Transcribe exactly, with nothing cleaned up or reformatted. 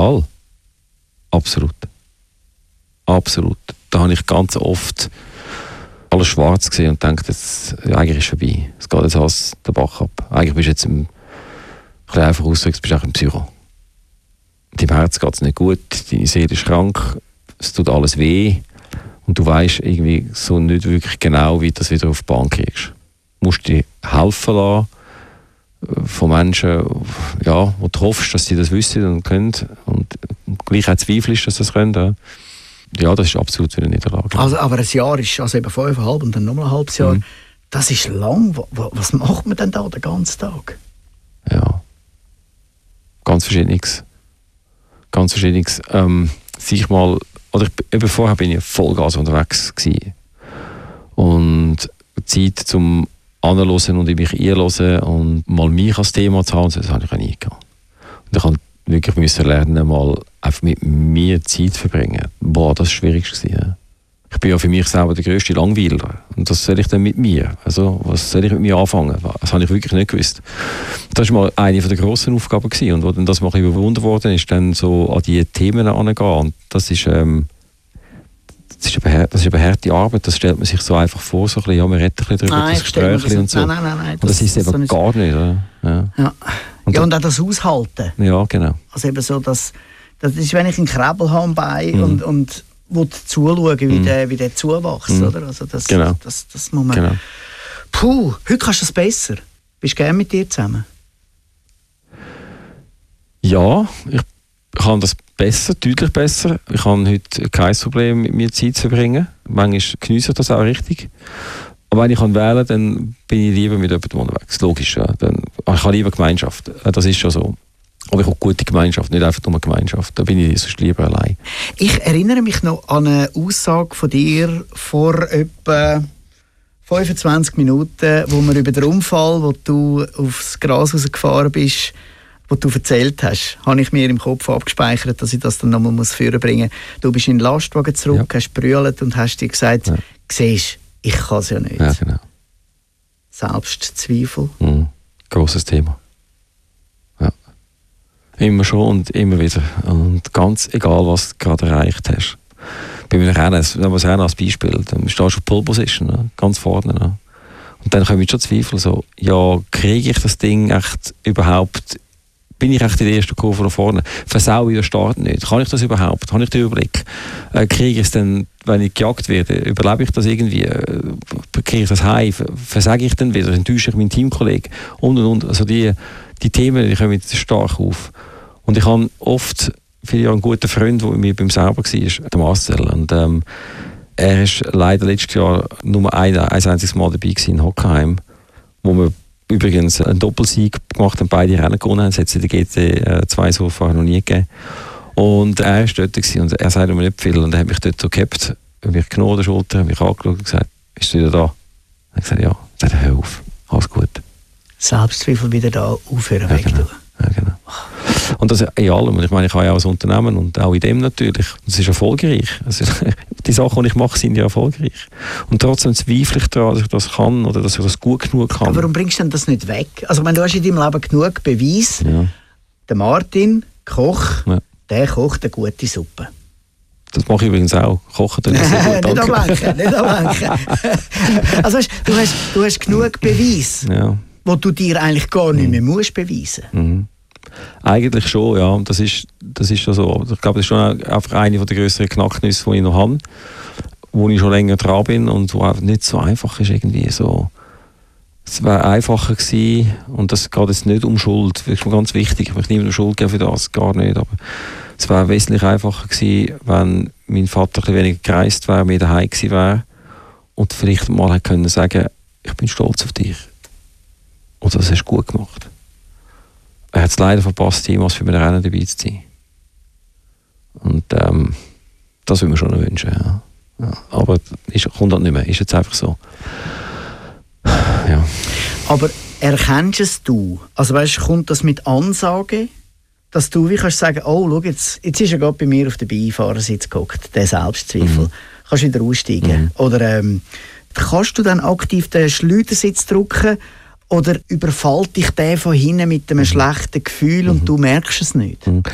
Total. Absolut. Absolut. Da habe ich ganz oft alles schwarz gesehen und gedacht, jetzt, ja, eigentlich ist es vorbei. Es geht jetzt alles den Bach ab. Eigentlich bist du jetzt im, ein bisschen einfach ausgedrückt, bist du auch ein Psycho. Deinem Herz geht es nicht gut, deine Seele ist krank, es tut alles weh und du weißt irgendwie so nicht wirklich genau, wie du das wieder auf die Bahn kriegst. Du musst dir helfen lassen von Menschen, ja, wo du hoffst, dass sie das wissen und können und gleich auch zweifelst, dass sie das können. Ja. Ja, das ist absolut wieder eine Niederlage. Also, aber ein Jahr ist also eben fünfeinhalb und dann nochmal ein halbes Jahr. Mhm. Das ist lang. Was macht man denn da den ganzen Tag? Ja, ganz verschiedenes. Ganz verschiedenes. Ähm, sich mal, oder ich, eben vorher bin ich Vollgas unterwegs gewesen. Und Zeit zum Anhören und in mich einhören und mal mich als Thema zu haben, das habe ich auch nie gehabt. Und ich habe wirklich müssen lernen, mal einfach mit mir Zeit zu verbringen. Boah, das war schwierig gewesen. Ja. Ich bin ja für mich selber der grösste Langweiler. Und das soll ich dann mit mir? Also, was soll ich mit mir anfangen? Das habe ich wirklich nicht gewusst. Das war mal eine der grossen Aufgaben gewesen. Und wo dann das mal ein bisschen überwunden worden ist, dann so an die Themen herangehen. Und das ist, ähm, das ist eine, das ist eine harte Arbeit. Das stellt man sich so einfach vor, so ein bisschen, ja, man redet ein bisschen drüber, nein, das Gespräch und so. Nein, nein, nein, nein. Und das, das ist es eben so gar nicht. Oder? Ja. Ja. Und, ja, und auch das Aushalten. Ja, genau. Also eben so, dass, das ist, wenn ich einen Krebel habe am Bein mhm. und, und will zuschauen, wie, mhm. der, wie der zuwächst, mhm. oder? Also das, genau. das, das muss man... Genau. Puh, heute kannst du das besser. Bist du gerne mit dir zusammen? Ja, ich kann das besser, deutlich besser. Ich habe heute kein Problem, mit mir Zeit zu verbringen. Manchmal geniesse ich das auch richtig. Aber wenn ich wählen kann, dann bin ich lieber mit jemandem unterwegs. Logisch, ja. Dann, ich habe lieber Gemeinschaft. Das ist schon so. Aber ich habe gute Gemeinschaft, nicht einfach nur Gemeinschaft. Da bin ich sonst lieber allein. Ich erinnere mich noch an eine Aussage von dir vor etwa fünfundzwanzig Minuten, wo wir über den Unfall, wo du aufs Gras rausgefahren bist, wo du erzählt hast, habe ich mir im Kopf abgespeichert, dass ich das dann nochmal führen muss. Du bist in den Lastwagen zurück, ja. hast brüllt und hast dir gesagt, ja. siehst, ich kann es ja nicht. Ja, genau. Selbstzweifel. Mhm. Grosses Thema. Ja. Immer schon und immer wieder. Und ganz egal, was du gerade erreicht hast. Bei einem Rennen, das ist Rennen als Beispiel, dann stehst du auf Pole Position, ne? Ganz vorne. Ne? Und dann kommen schon Zweifel, so, ja, kriege ich das Ding echt überhaupt, bin ich echt in der ersten Kurve nach vorne? Versaue ich den Start nicht? Kann ich das überhaupt? Habe ich den Überblick? Äh, kriege ich es dann, wenn ich gejagt werde, überlebe ich das irgendwie? Äh, kriege ich das heim? Versage ich dann wieder? Enttäusche ich meinen Teamkollegen? Und, und, und. Also die, die Themen, die kommen stark auf. Und ich habe oft, viele Jahre einen guten Freund, der mit mir beim Selber war, der Marcel. Und ähm, er war leider letztes Jahr nur ein, ein einziges Mal dabei in Hockenheim, wo wir übrigens einen Doppelsieg gemacht haben, beide Rennen gewonnen haben. Es hat es in der G T zwei so vorher noch nie gegeben. Und er war dort und er sagte mir nicht viel. Und er hat mich dort so gehabt, mich genommen an der Schulter, hat mich angeschaut und gesagt, bist du wieder da? Und ich habe gesagt, ja. Er sagt, hör auf, alles gut. Selbstzweifel wieder da aufhören, ja, wegtun. Genau. Ja, genau. Und das in allem. Ich meine, ich habe ja auch ein Unternehmen und auch in dem natürlich. Das ist erfolgreich. Also, die Sachen, die ich mache, sind ja erfolgreich. Und trotzdem zweifle ich daran, dass ich das kann oder dass ich das gut genug kann. Aber warum bringst du denn das nicht weg? Also, ich meine, du hast in deinem Leben genug Beweis. Ja. Der Martin, Koch, ja. der kocht eine gute Suppe. Das mache ich übrigens auch. Kochen dann sehr gut. Nicht ablenken, nicht ablenken. Also, weißt, du, hast, du hast genug Beweis, ja. wo du dir eigentlich gar nicht mehr mhm. musst beweisen. Mhm. Eigentlich schon, ja. Das ist, das ist schon so. Ich glaube, das ist schon einfach eine der grösseren Knacknüsse, die ich noch habe, wo ich schon länger dran bin und wo einfach nicht so einfach ist irgendwie so. Es wäre einfacher gewesen, und das geht jetzt nicht um Schuld, das ist mir ganz wichtig, ich möchte niemandem Schuld geben für das, gar nicht, aber es wäre wesentlich einfacher gewesen, wenn mein Vater ein bisschen weniger gereist wäre, mehr daheim gewesen wäre und vielleicht mal hätte können sagen, ich bin stolz auf dich. Und das hast du gut gemacht. Er hat es leider verpasst, jemals für ein Rennen dabei zu sein. Und ähm, das würde man schon wünschen, ja. Ja, aber es kommt halt nicht mehr, ist jetzt einfach so. Ja. Aber erkennst du, also weißt, kommt das mit Ansage, dass du wie kannst sagen, oh, schau, jetzt, jetzt ist er gerade bei mir auf der Beifahrersitz gehockt, der Selbstzweifel, mhm. kannst wieder aussteigen. Mhm. Oder ähm, kannst du dann aktiv den Schleudersitz drücken oder überfällt dich der von hinten mit einem mhm. schlechten Gefühl mhm. und du merkst es nicht? Mhm.